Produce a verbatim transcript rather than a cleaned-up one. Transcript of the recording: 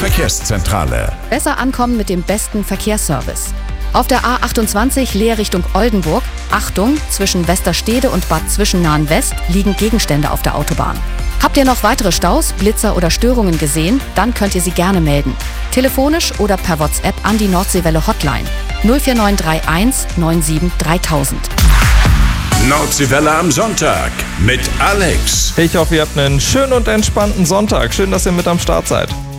Verkehrszentrale. Besser ankommen mit dem besten Verkehrsservice. Auf der A achtundzwanzig Leer Richtung Oldenburg, Achtung, zwischen Westerstede und Bad Zwischennahen-West liegen Gegenstände auf der Autobahn. Habt ihr noch weitere Staus, Blitzer oder Störungen gesehen? Dann könnt ihr sie gerne melden. Telefonisch oder per WhatsApp an die Nordseewelle Hotline null vier neun drei eins neun sieben dreitausend. Nordseewelle am Sonntag mit Alex. Ich hoffe, ihr habt einen schönen und entspannten Sonntag. Schön, dass ihr mit am Start seid.